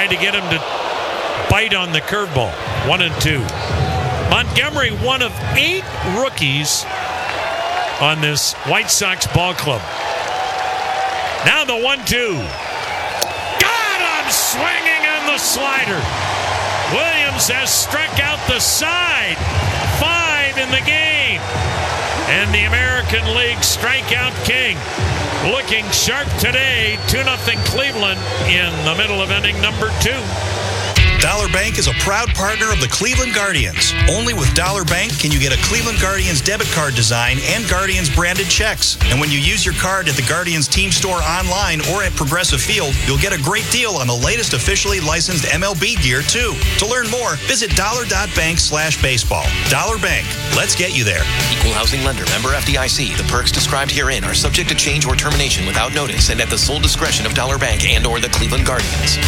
tried to get him to bite on the curveball. 1-2. Montgomery, one of 8 rookies on this White Sox ball club. Now the 1-2. Got him swinging on the slider. Williams has struck out the side. 5 in the game. And the American League strikeout king looking sharp today. 2-0 Cleveland in the middle of inning number 2. Dollar Bank is a proud partner of the Cleveland Guardians. Only with Dollar Bank can you get a Cleveland Guardians debit card design and Guardians branded checks. And when you use your card at the Guardians team store online or at Progressive Field, you'll get a great deal on the latest officially licensed MLB gear, too. To learn more, visit dollar.bank/baseball. Dollar Bank. Let's get you there. Equal housing lender. Member FDIC. The perks described herein are subject to change or termination without notice and at the sole discretion of Dollar Bank and or the Cleveland Guardians.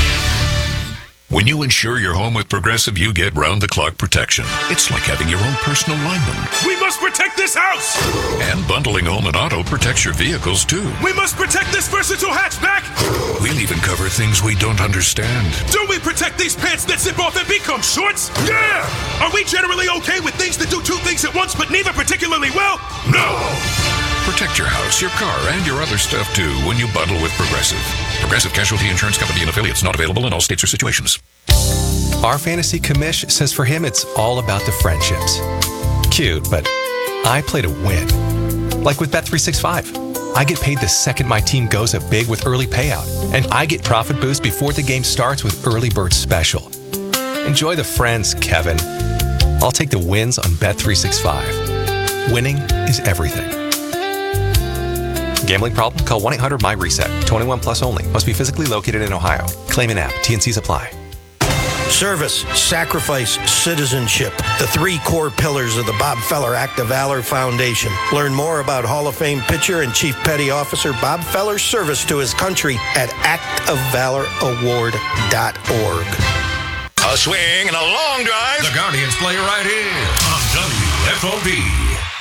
When you insure your home with Progressive, you get round-the-clock protection. It's like having your own personal lineman. We must protect this house! And bundling home and auto protects your vehicles, too. We must protect this versatile hatchback! We'll even cover things we don't understand. Do we protect these pants that zip off and become shorts? Yeah! Are we generally okay with things that do 2 things at once but neither particularly well? No! Protect your house, your car, and your other stuff, too, when you bundle with Progressive. Progressive Casualty Insurance Company and affiliates, not available in all states or situations. Our fantasy commish says for him it's all about the friendships. Cute, but I play to win. Like with Bet365. I get paid the second my team goes up big with early payout. And I get profit boost before the game starts with Early Bird Special. Enjoy the friends, Kevin. I'll take the wins on Bet365. Winning is everything. Gambling problem? Call 1-800-MY-RESET. 21 plus only. Must be physically located in Ohio. Claim an app. T&Cs apply. Service, sacrifice, citizenship. The 3 core pillars of the Bob Feller Act of Valor Foundation. Learn more about Hall of Fame pitcher and Chief Petty Officer Bob Feller's service to his country at actofvaloraward.org. A swing and a long drive. The Guardians play right here on WFOB.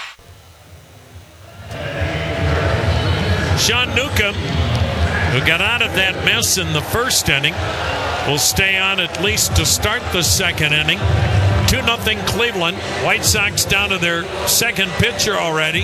Sean Newcomb, who got out of that mess in the first inning, will stay on at least to start the second inning. 2-0 Cleveland. White Sox down to their second pitcher already.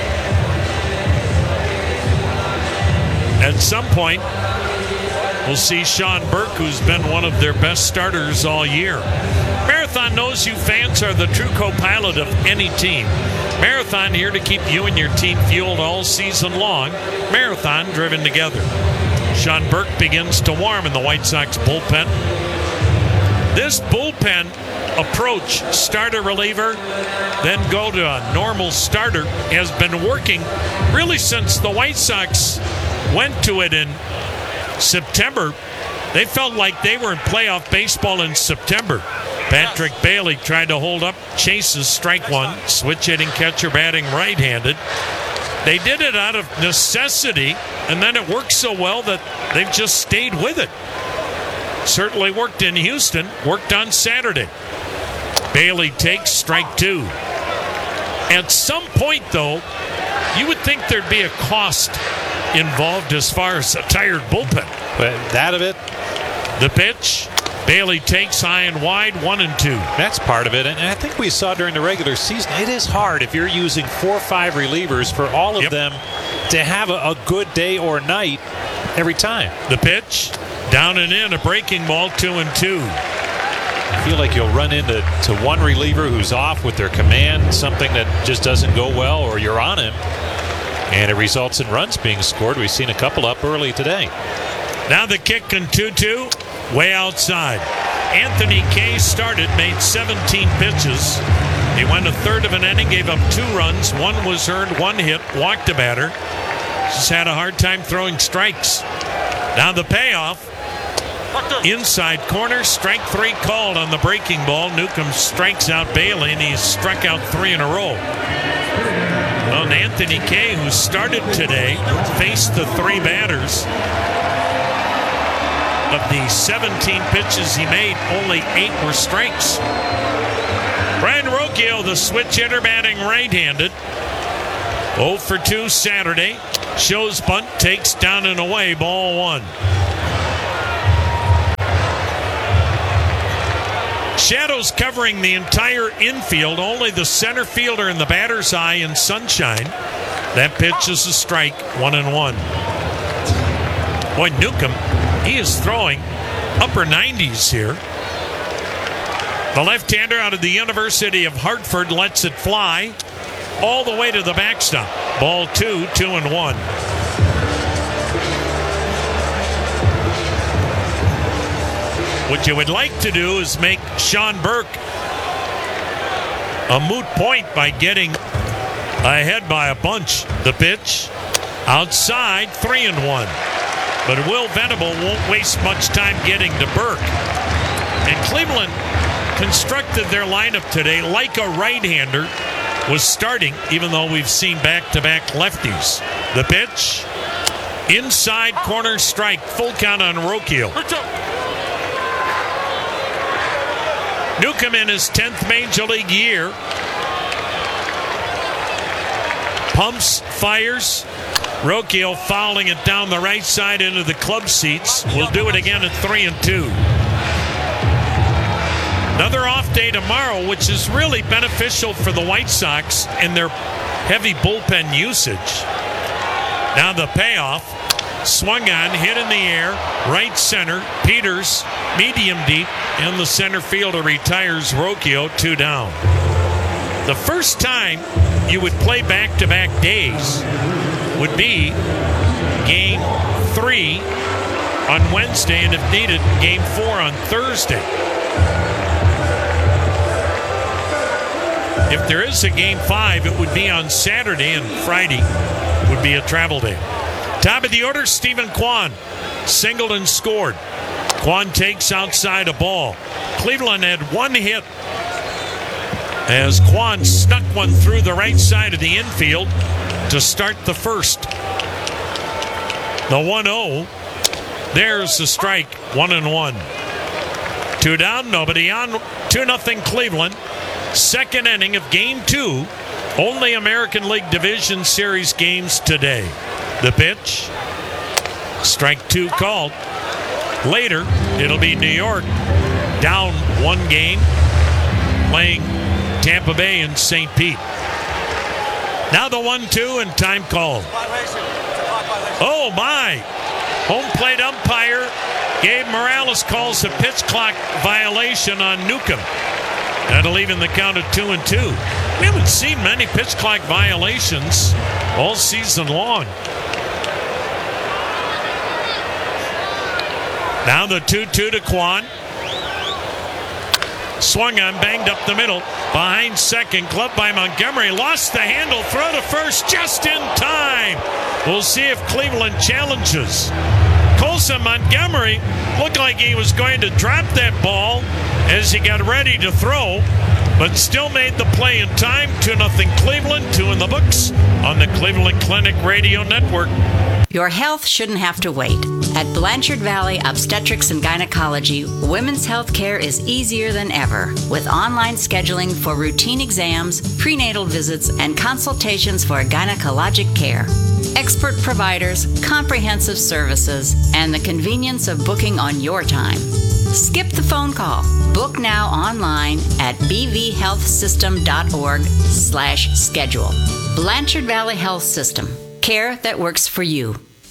At some point, we'll see Sean Burke, who's been one of their best starters all year. Marathon knows you fans are the true co-pilot of any team. Marathon here to keep you and your team fueled all season long. Marathon driven together. Sean Burke begins to warm in the White Sox bullpen. This bullpen approach, starter reliever, then go to a normal starter, has been working really since the White Sox went to it in September. They felt like they were in playoff baseball in September. Patrick Bailey tried to hold up Chase's strike one. Switch hitting catcher batting right-handed. They did it out of necessity, and then it worked so well that they've just stayed with it. Certainly worked in Houston, worked on Saturday. Bailey takes strike 2. At some point, though, you would think there'd be a cost involved as far as a tired bullpen. But that of it, the pitch, Bailey takes high and wide, 1-2. That's part of it. And I think we saw during the regular season, it is hard if you're using 4 or 5 relievers for all of them to have a good day or night every time. The pitch, down and in, a breaking ball, 2-2. I feel like you'll run into one reliever who's off with their command, something that just doesn't go well, or you're on him, and it results in runs being scored. We've seen a couple up early today. Now the kick and 2-2. Way outside. Anthony Kay started, made 17 pitches. He went a third of an inning, gave up 2 runs. 1 was earned, 1 hit, walked a batter. Just had a hard time throwing strikes. Now the payoff. Inside corner, strike 3 called on the breaking ball. Newcomb strikes out Bailey, and he's struck out 3 in a row. Well, Anthony Kay, who started today, faced the 3 batters. Of the 17 pitches he made, only 8 were strikes. Brian Rocchio, the switch hitter, batting right-handed. 0 for 2 Saturday. Shows bunt, takes down and away, ball 1. Shadows covering the entire infield. Only the center fielder in the batter's eye in sunshine. That pitch is a strike, 1-1. Boy, Newcomb, he is throwing upper 90s here. The left-hander out of the University of Hartford lets it fly all the way to the backstop. Ball 2, 2-1. What you would like to do is make Sean Burke a moot point by getting ahead by a bunch. The pitch outside, 3-1. But Will Venable won't waste much time getting to Burke. And Cleveland constructed their lineup today like a right-hander was starting, even though we've seen back-to-back lefties. The pitch, inside corner strike, full count on Rocchio. Newcomb in his 10th Major League year. Pumps, fires. Rocchio fouling it down the right side into the club seats. We'll do it again at 3-2. Another off day tomorrow, which is really beneficial for the White Sox in their heavy bullpen usage. Now the payoff. Swung on, hit in the air, right center. Peters, medium deep, and the center fielder retires Rocchio, 2 down. The first time you would play back-to-back days would be Game 3 on Wednesday, and if needed, Game 4 on Thursday. If there is a Game 5, it would be on Saturday, and Friday would be a travel day. Top of the order, Stephen Kwan. Singled and scored. Kwan takes outside a ball. Cleveland had one hit as Kwan snuck one through the right side of the infield to start the first. The 1-0. There's the strike, 1-1. 2 down, nobody on. 2-0 Cleveland. Second inning of Game 2. Only American League Division Series games today. The pitch. Strike 2 called. Later, it'll be New York down 1 game, playing Tampa Bay and St. Pete. Now the 1-2 and time called. Oh my! Home plate umpire Gabe Morales calls a pitch clock violation on Newcomb. That'll even the count at 2-2. We haven't seen many pitch clock violations all season long. Now the 2-2 to Kwan. Swung on, banged up the middle. Behind second, gloved by Montgomery. Lost the handle, throw to first just in time. We'll see if Cleveland challenges. Colson Montgomery looked like he was going to drop that ball as he got ready to throw, but still made the play in time. 2-0 Cleveland, 2 in the books on the Cleveland Clinic Radio Network. Your health shouldn't have to wait. At Blanchard Valley Obstetrics and Gynecology, women's health care is easier than ever, with online scheduling for routine exams, prenatal visits, and consultations for gynecologic care. Expert providers, comprehensive services, and the convenience of booking on your time. Skip the phone call. Book now online at bvhealthsystem.org/schedule. Blanchard Valley Health System. Care that works for you.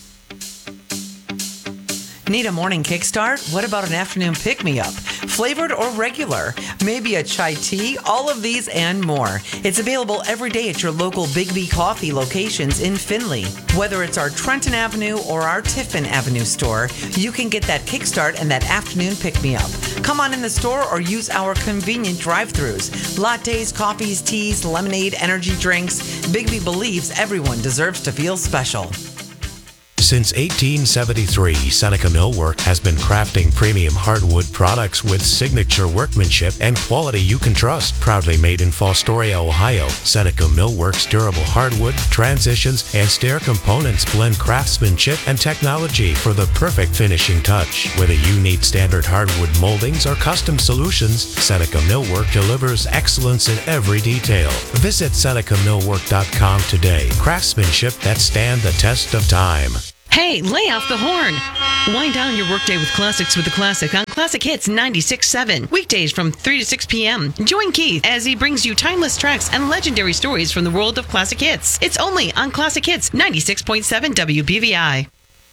Need a morning kickstart? What about an afternoon pick-me-up? Flavored or regular? Maybe a chai tea? All of these and more. It's available every day at your local Big B Coffee locations in Findlay. Whether it's our Trenton Avenue or our Tiffin Avenue store, you can get that kickstart and that afternoon pick-me-up. Come on in the store or use our convenient drive-thrus. Lattes, coffees, teas, lemonade, energy drinks. Big B believes everyone deserves to feel special. Since 1873, Seneca Millwork has been crafting premium hardwood products with signature workmanship and quality you can trust. Proudly made in Fostoria, Ohio, Seneca Millwork's durable hardwood, transitions, and stair components blend craftsmanship and technology for the perfect finishing touch. Whether you need standard hardwood moldings or custom solutions, Seneca Millwork delivers excellence in every detail. Visit SenecaMillwork.com today. Craftsmanship that stand the test of time. Hey, lay off the horn. Wind down your workday with classics with the Classic on Classic Hits 96.7. Weekdays from 3 to 6 p.m. Join Keith as he brings you timeless tracks and legendary stories from the world of classic hits. It's only on Classic Hits 96.7 WBVI.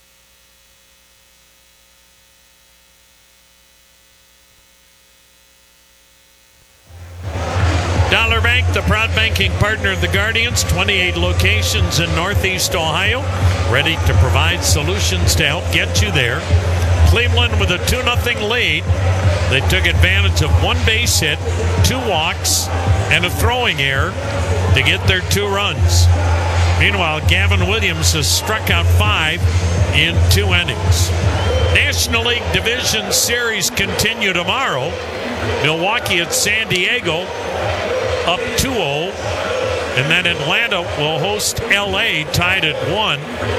Dollar Bank, the proud banking partner of the Guardians, 28 locations in Northeast Ohio, ready to provide solutions to help get you there. Cleveland with a 2-0 lead. They took advantage of one base hit, 2 walks, and a throwing error to get their 2 runs. Meanwhile, Gavin Williams has struck out 5 in 2 innings. National League Division Series continue tomorrow. Milwaukee at San Diego, up 2-0, and then Atlanta will host LA tied at 1.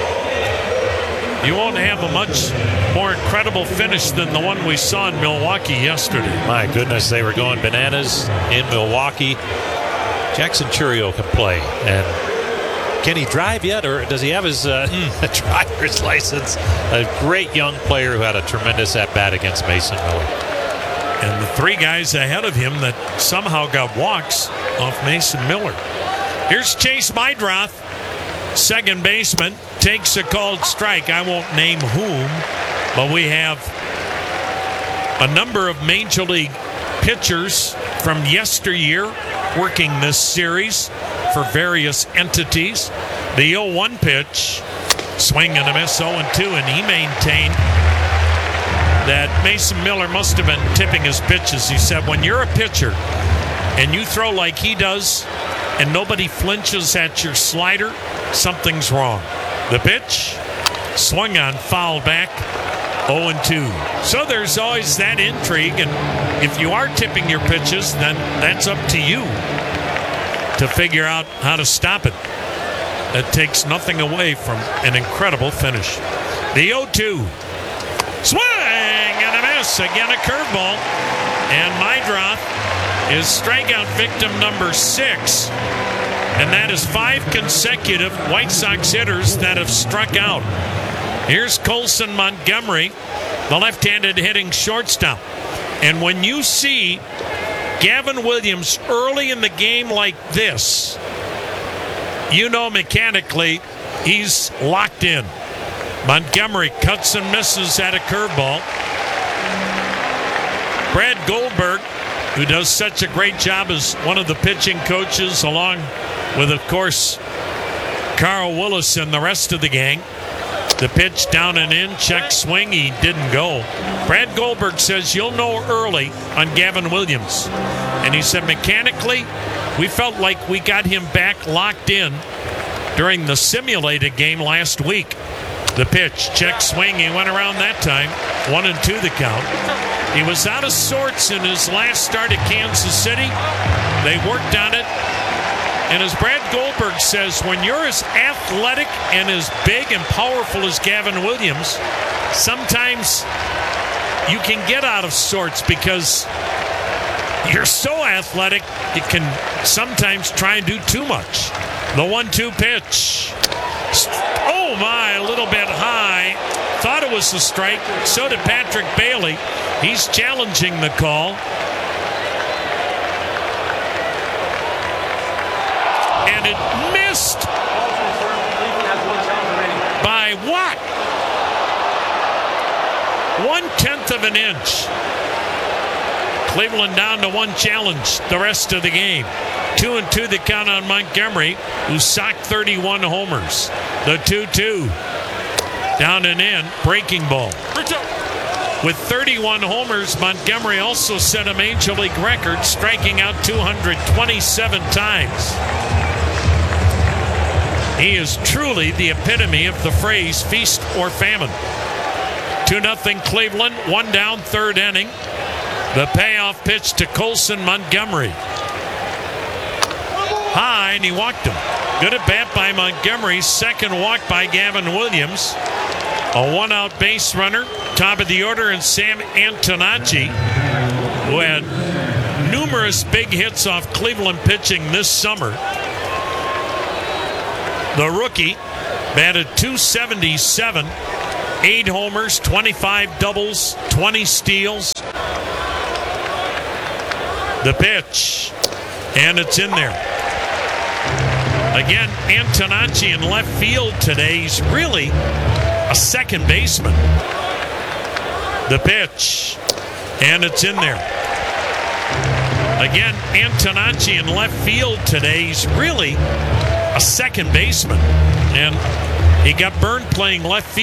You won't have a much more incredible finish than the one we saw in Milwaukee yesterday. My goodness, they were going bananas in Milwaukee. Jackson Churio can play, and can he drive yet, or does he have his driver's license? A great young player who had a tremendous at-bat against Mason Miller. And the 3 guys ahead of him that somehow got walks off Mason Miller. Here's Chase Meidroth, second baseman, takes a called strike. I won't name whom, but we have a number of Major League pitchers from yesteryear working this series for various entities. The 0-1 pitch, swing and a miss, 0-2, and he maintained that Mason Miller must have been tipping his pitches. He said, when you're a pitcher and you throw like he does and nobody flinches at your slider, something's wrong. The pitch, swung on, foul back, 0-2. So there's always that intrigue, and if you are tipping your pitches, then that's up to you to figure out how to stop it. That takes nothing away from an incredible finish. The 0-2. Swing and a miss. Again, a curveball. And Meidroth is strikeout victim number 6. And that is 5 consecutive White Sox hitters that have struck out. Here's Colson Montgomery, the left-handed hitting shortstop. And when you see Gavin Williams early in the game like this, you know mechanically he's locked in. Montgomery cuts and misses at a curveball. Brad Goldberg, who does such a great job as one of the pitching coaches, along with, of course, Carl Willis and the rest of the gang. The pitch down and in, check swing, he didn't go. Brad Goldberg says you'll know early on Gavin Williams. And he said mechanically, we felt like we got him back locked in during the simulated game last week. The pitch, check swing, he went around that time, 1-2 the count. He was out of sorts in his last start at Kansas City. They worked on it. And as Brad Goldberg says, when you're as athletic and as big and powerful as Gavin Williams, sometimes you can get out of sorts because you're so athletic, you can sometimes try and do too much. The 1-2 pitch. Oh my, a little bit high. Thought it was a strike. So did Patrick Bailey. He's challenging the call. And it missed by what? 1/10 of an inch. Cleveland down to 1 challenge the rest of the game. 2-2 the count on Montgomery, who socked 31 homers. The 2-2. Down and in, breaking ball. With 31 homers, Montgomery also set a Major League record, striking out 227 times. He is truly the epitome of the phrase feast or famine. 2-0 Cleveland, 1 down, 3rd inning. The payoff pitch to Colson Montgomery. High, and he walked him. Good at bat by Montgomery. Second walk by Gavin Williams. A 1-out base runner. Top of the order, and Sam Antonacci, who had numerous big hits off Cleveland pitching this summer. The rookie Batted .277, 8 homers, 25 doubles, 20 steals. The pitch, and it's in there. Again, Antonacci in left field today. He's really a second baseman. The pitch, and it's in there. Again, Antonacci in left field today. He's really a second baseman. And he got burned playing left field.